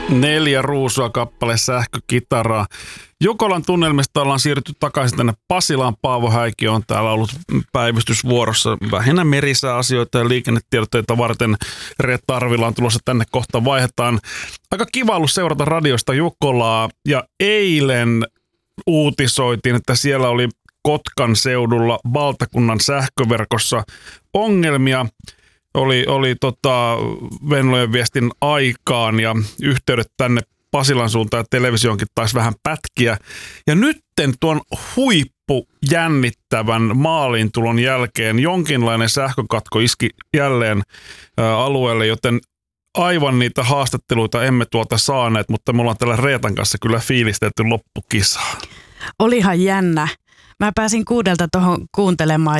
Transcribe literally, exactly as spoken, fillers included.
Neljä ruusua kappale sähkökitaraa. Jukolan tunnelmista ollaan siirrytty takaisin tänne Pasilaan. Paavo Häikki on täällä ollut päivystysvuorossa vähinnä merisääasioita ja liikennetiedotteita varten. Reetta Arvila on tulossa tänne, kohta vaihdetaan. Aika kiva ollut seurata radiosta Jukolaa ja eilen uutisoitiin, että siellä oli Kotkan seudulla valtakunnan sähköverkossa ongelmia. Oli, oli tota Venlojen viestin aikaan ja yhteydet tänne Pasilan suuntaan ja televisioonkin taisi vähän pätkiä. Ja nytten tuon huippujännittävän maaliintulon jälkeen jonkinlainen sähkökatko iski jälleen ä, alueelle, joten aivan niitä haastatteluita emme tuolta saaneet, mutta me ollaan täällä Reetan kanssa kyllä fiilistelty loppukisaa. Olihan jännä. Mä pääsin kuudelta tuohon kuuntelemaan